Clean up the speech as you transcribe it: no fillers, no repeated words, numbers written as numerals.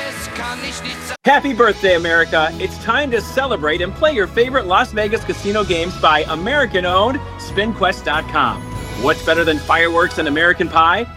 Happy birthday, America. It's time to celebrate and play your favorite Las Vegas casino games by American-owned SpinQuest.com. What's better than fireworks and American pie?